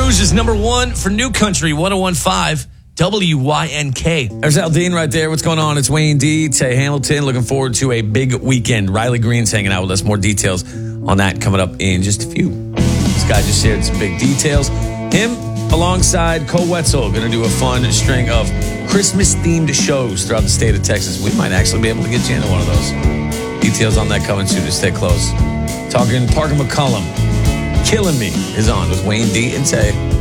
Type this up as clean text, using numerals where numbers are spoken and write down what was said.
Rouge is number one for New Country, 101.5 WYNK. There's Aldine right there. What's going on? It's Wayne D. Tay Hamilton. Looking forward to a big weekend. Riley Green's hanging out with us. More details on that coming up in just a few. This guy just shared some big details. Him alongside Cole Wetzel going to do a fun string of Christmas-themed shows throughout the state of Texas. We might actually be able to get you into one of those. Details on that coming soon. Just stay close. Talking Parker McCollum. Killing Me is on with Wayne D and Tay.